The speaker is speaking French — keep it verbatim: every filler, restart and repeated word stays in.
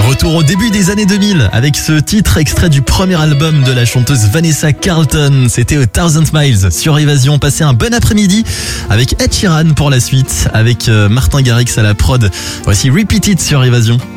Retour au début des années deux mille avec ce titre extrait du premier album de la chanteuse Vanessa Carlton. C'était A Thousand Miles sur Évasion. Passez un bon après-midi avec Ed Sheeran pour la suite, avec Martin Garrix à la prod. Voici Repeat It sur Évasion.